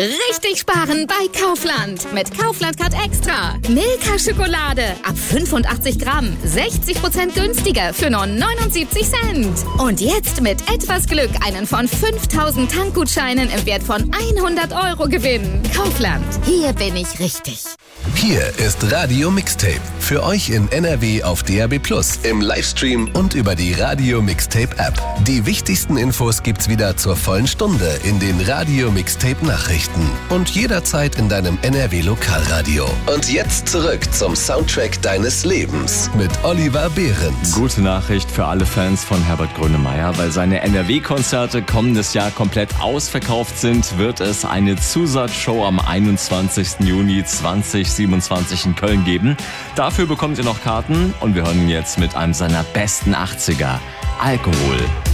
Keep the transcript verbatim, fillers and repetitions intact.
Richtig sparen bei Kaufland. Mit Kaufland Card Extra. Milka Schokolade ab fünfundachtzig Gramm. sechzig Prozent günstiger für nur neunundsiebzig Cent. Und jetzt mit etwas Glück einen von fünftausend Tankgutscheinen im Wert von hundert Euro gewinnen. Kaufland. Hier bin ich richtig. Hier ist Radio Mixtape. Für euch in N R W auf D A B plus, im Livestream und über die Radio Mixtape App. Die wichtigsten Infos gibt's wieder zur vollen Stunde in den Radio Mixtape Nachrichten und jederzeit in deinem N R W Lokalradio. Und jetzt zurück zum Soundtrack deines Lebens mit Oliver Behrens. Gute Nachricht für alle Fans von Herbert Grönemeyer, weil seine N R W-Konzerte kommendes Jahr komplett ausverkauft sind, wird es eine Zusatzshow am einundzwanzigsten Juni zweitausendsiebenundzwanzig in Köln geben. Dafür bekommt ihr noch Karten und wir hören jetzt mit einem seiner besten achtziger, Alkohol.